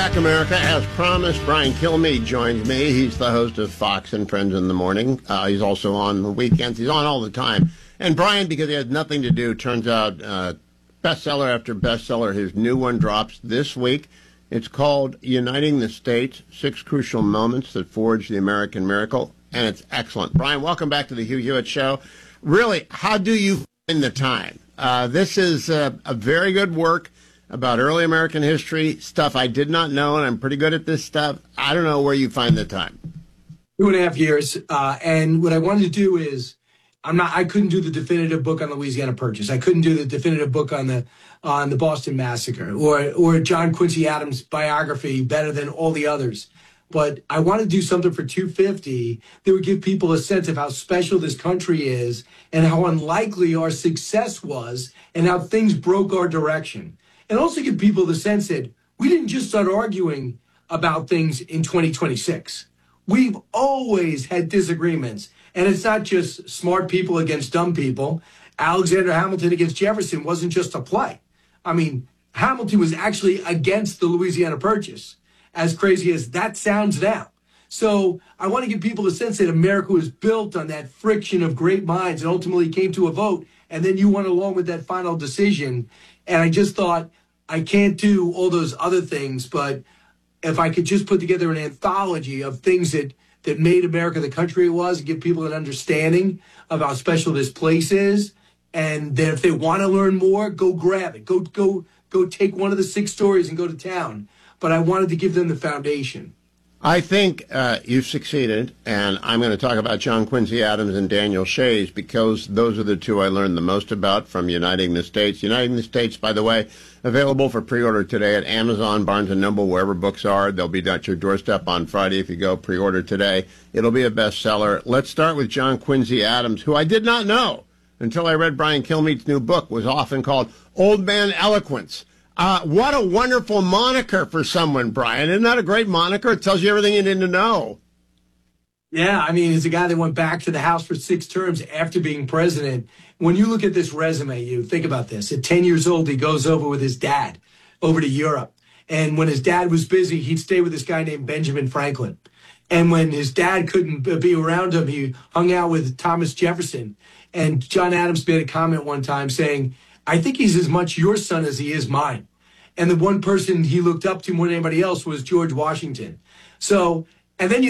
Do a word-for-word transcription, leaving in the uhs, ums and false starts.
back, America. As promised, Brian Kilmeade joins me. He's the host of Fox and Friends in the Morning. Uh, he's also on the weekends. He's on all the time. And Brian, because he has nothing to do, turns out uh, bestseller after bestseller. His new one drops this week. It's called Uniting the States, Six Crucial Moments That Forged the American Miracle. And it's excellent. Brian, welcome back to the Hugh Hewitt Show. Really, how do you find the time? Uh, this is uh, a very good work about early American history, stuff I did not know, and I'm pretty good at this stuff. I don't know where you find the time. Two and a half years. Uh, and what I wanted to do is, I'm not, I couldn't do the definitive book on the Louisiana Purchase. I couldn't do the definitive book on the, on the Boston Massacre or, or John Quincy Adams' biography better than all the others. But I wanted to do something for two fifty that would give people a sense of how special this country is and how unlikely our success was and how things broke our direction. And also give people the sense that we didn't just start arguing about things in twenty twenty-six. We've always had disagreements. And it's not just smart people against dumb people. Alexander Hamilton against Jefferson wasn't just a play. I mean, Hamilton was actually against the Louisiana Purchase, as crazy as that sounds now. So I want to give people a sense that America was built on that friction of great minds and ultimately came to a vote. And then you went along with that final decision. And I just thought, I can't do all those other things, but if I could just put together an anthology of things that, that made America the country it was and give people an understanding of how special this place is, and then if they want to learn more, go grab it. Go, go, go take one of the six stories and go to town. But I wanted to give them the foundation. I think uh, you've succeeded, and I'm going to talk about John Quincy Adams and Daniel Shays because those are the two I learned the most about from Uniting the States. Uniting the States, by the way, available for pre-order today at Amazon, Barnes and Noble, wherever books are. They'll be at your doorstep on Friday if you go pre-order today. It'll be a bestseller. Let's start with John Quincy Adams, who I did not know until I read Brian Kilmeade's new book, was often called Old Man Eloquence. Uh, what a wonderful moniker for someone, Brian. Isn't that a great moniker? It tells you everything you need to know. Yeah, I mean, as a guy that went back to the House for six terms after being president, when you look at this resume, you think about this. At ten years old, he goes over with his dad over to Europe. And when his dad was busy, he'd stay with this guy named Benjamin Franklin. And when his dad couldn't be around him, he hung out with Thomas Jefferson. And John Adams made a comment one time saying, I think he's as much your son as he is mine. And the one person he looked up to more than anybody else was George Washington. So, and then you